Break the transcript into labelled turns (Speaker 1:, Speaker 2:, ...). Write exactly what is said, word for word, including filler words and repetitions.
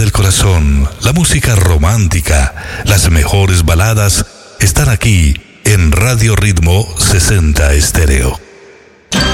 Speaker 1: del corazón, la música romántica, las mejores baladas están aquí en Radio Ritmo sesenta Estéreo.